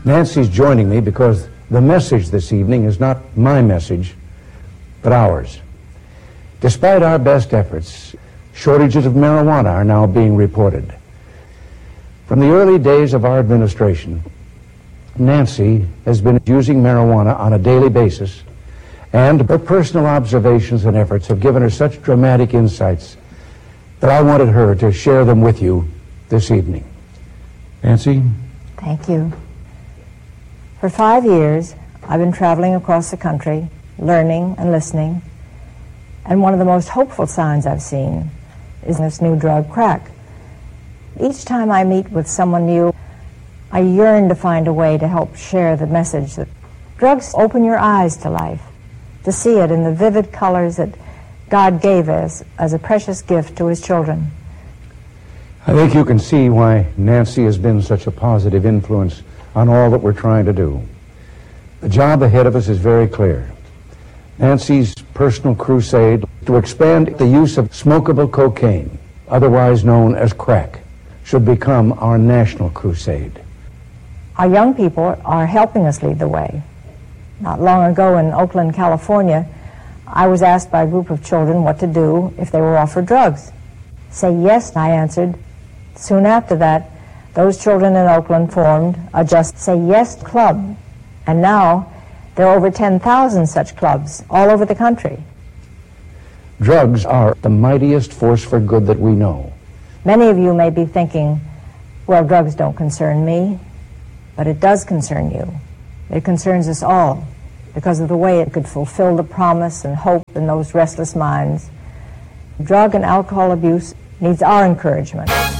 Nancy's joining me because the message this evening is not my message, but ours. Despite our best efforts, shortages of marijuana are now being reported. From the early days of our administration, Nancy has been using marijuana on a daily basis, and her personal observations and efforts have given her such dramatic insights that I wanted her to share them with you this evening. Nancy? Thank you. For 5 years, I've been traveling across the country, learning and listening, and one of the most hopeful signs I've seen is this new drug, crack. Each time I meet with someone new, I yearn to find a way to help share the message that drugs open your eyes to life, to see it in the vivid colors that God gave us as a precious gift to His children. I think you can see why Nancy has been such a positive influence on all that we're trying to do. The job ahead of us is very clear. Nancy's personal crusade to expand the use of smokable cocaine, otherwise known as crack, should become our national crusade. Our young people are helping us lead the way. Not long ago in Oakland, California, I was asked by a group of children what to do if they were offered drugs. Say yes, I answered. Soon after that, those children in Oakland formed a Just Say Yes club, and now there are over 10,000 such clubs all over the country. Drugs are the mightiest force for good that we know. Many of you may be thinking, well, drugs don't concern me, but it does concern you. It concerns us all because of the way it could fulfill the promise and hope in those restless minds. Drug and alcohol abuse needs our encouragement.